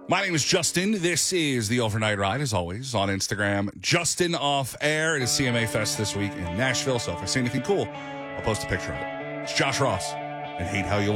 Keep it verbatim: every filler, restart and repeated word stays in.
My name is Justin. This is the Overnight Ride, as always, on Instagram. Justin Off Air. It is C M A Fest this week in Nashville, so if I see anything cool, I'll post a picture of it. It's Josh Ross, and hate how you